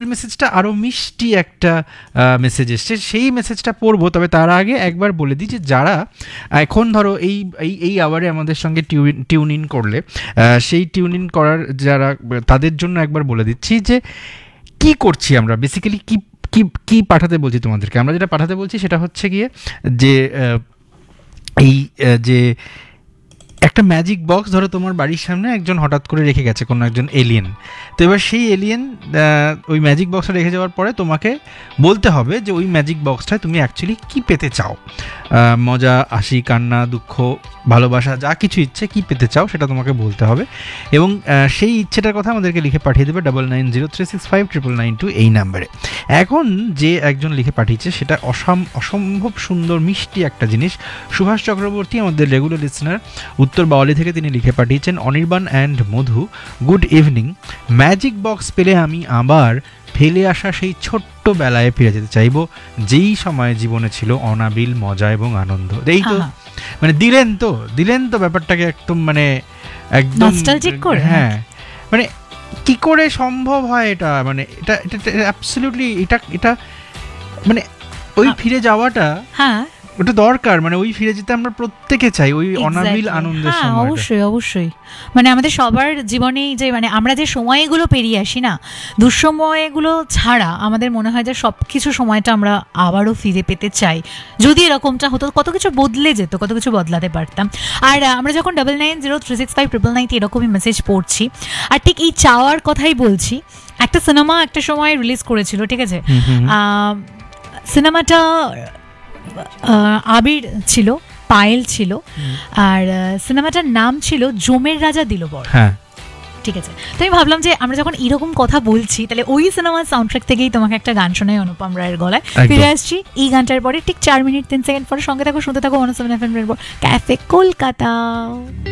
মেসেজটা আরও মিষ্টি একটা মেসেজ এসছে, সেই মেসেজটা পড়বো। তবে তার আগে একবার বলে দিই যে যারা এখন ধরো এই এই এই আওয়ারে আমাদের সঙ্গে টিউন ইন করলে, সেই টিউন ইন করার যারা, তাদের জন্য একবার বলে দিচ্ছি যে কি করছি আমরা, বেসিক্যালি কি কি কি পাঠাতে বলছি তোমাদেরকে। আমরা যেটা পাঠাতে বলছি সেটা হচ্ছে গিয়ে যে এই যে একটা ম্যাজিক বক্স ধরো তোমার বাড়ির সামনে একজন হঠাৎ করে রেখে গেছে, কোনো একজন এলিয়েন। তো এবার সেই এলিয়েন ওই ম্যাজিক বক্সটা রেখে যাওয়ার পরে তোমাকে বলতে হবে যে ওই ম্যাজিক বক্সটায় তুমি অ্যাকচুয়ালি কী পেতে চাও, মজা, হাসি, কান্না, দুঃখ, ভালোবাসা, যা কিছু ইচ্ছে কী পেতে চাও সেটা তোমাকে বলতে হবে। এবং সেই ইচ্ছেটার কথা আমাদেরকে লিখে পাঠিয়ে দেবে 9903659992 এই নাম্বারে। এখন যে একজন লিখে পাঠিয়েছে সেটা অসম্ভব সুন্দর মিষ্টি একটা জিনিস। সুভাষ চক্রবর্তী, আমাদের রেগুলার লিসনার, উত্তর বাওয়ালি থেকে তিনি লিখে পাঠিয়েছেন, Anirban and Madhu, good evening. Magic box পেলে আমি আবার ফেলে আসা সেই ছোট্ট বেলায় ফিরে যেতে চাইবো, যেই সময় জীবনে ছিল অনাবিল মজা এবং আনন্দ। এই তো মানে দিলেন তো ব্যাপারটাকে একদম মানে একদম নস্টালজিক করে। হ্যাঁ, মানে কি করে সম্ভব হয় এটা, মানে এটা এটা অ্যাবসলিউটলি এটা মানে ওই ফিরে যাওয়াটা, হ্যাঁ ওটা দরকার, মানে ওই ফিরে যেতে আমরা প্রত্যেকে চাই, ওই অনাবিল আনন্দের সময়। অবশ্যই অবশ্যই, মানে আমাদের সবার জীবনেই যে মানে আমরা যে সময়গুলো পেরিয়ে আসি না, দুঃসময়গুলো ছাড়া আমাদের মনে হয় যে সব কিছু সময়টা আমরা আবারও ফিরে পেতে চাই। যদি এরকমটা হতো, কত কিছু বদলে যেত, কত কিছু বদলাতে পারতাম। আর আমরা যখন 99036599 এরকমই মেসেজ পড়ছি, আর ঠিক এই চাওয়ার কথাই বলছি। একটা সিনেমা একটা সময় রিলিজ করেছিল, ঠিক আছে, সিনেমাটা আবির ছিল, পায়েল ছিল, আর সিনেমাটার নাম ছিল জমের রাজা দিল বর। হ্যাঁ, ঠিক আছে। তো আমি ভাবলাম যে আমরা যখন এরকম কথা বলছি, তাহলে ওই সিনেমার সাউন্ডট্র্যাক থেকেই তোমাকে একটা গান শোনাই অনুপম রায়ের গলায়। ফিরে আসছি এই গানটার পরে ঠিক 4 মিনিট 3 সেকেন্ড পরে। সঙ্গে থাকো, শুনতে থাকো 107 FM ক্যাফে কলকাতা।